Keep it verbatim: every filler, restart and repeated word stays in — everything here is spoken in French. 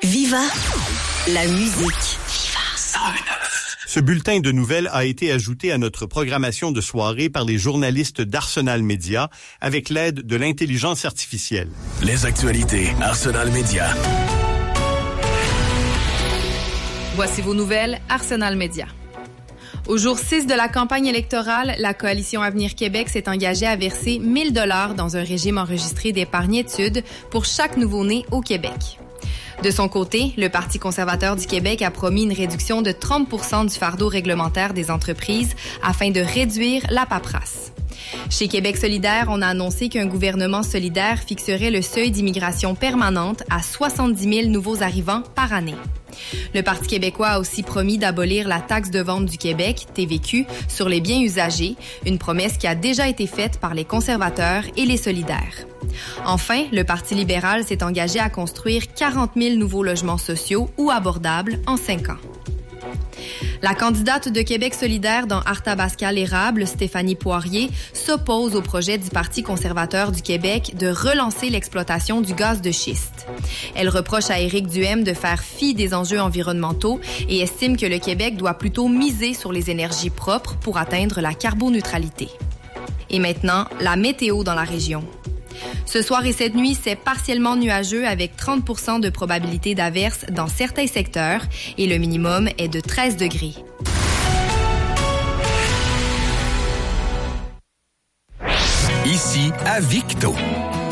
Viva la musique. Viva cent neuf. Ce bulletin de nouvelles a été ajouté à notre programmation de soirée par les journalistes d'Arsenal Média avec l'aide de l'intelligence artificielle. Les actualités Arsenal Média. Voici vos nouvelles Arsenal Média. Au jour six de la campagne électorale, la Coalition Avenir Québec s'est engagée à verser mille dollars dans un régime enregistré d'épargne-études pour chaque nouveau-né au Québec. De son côté, le Parti conservateur du Québec a promis une réduction de trente pour cent du fardeau réglementaire des entreprises afin de réduire la paperasse. Chez Québec solidaire, on a annoncé qu'un gouvernement solidaire fixerait le seuil d'immigration permanente à soixante-dix mille nouveaux arrivants par année. Le Parti québécois a aussi promis d'abolir la taxe de vente du Québec, T V Q, sur les biens usagés, une promesse qui a déjà été faite par les conservateurs et les solidaires. Enfin, le Parti libéral s'est engagé à construire quarante mille nouveaux logements sociaux ou abordables en cinq ans. La candidate de Québec solidaire dans Arthabasca-l'Érable, Stéphanie Poirier, s'oppose au projet du Parti conservateur du Québec de relancer l'exploitation du gaz de schiste. Elle reproche à Éric Duhem de faire fi des enjeux environnementaux et estime que le Québec doit plutôt miser sur les énergies propres pour atteindre la carboneutralité. Et maintenant, la météo dans la région. Ce soir et cette nuit, c'est partiellement nuageux avec trente pour cent de probabilité d'averse dans certains secteurs et le minimum est de treize degrés. Ici à Victo.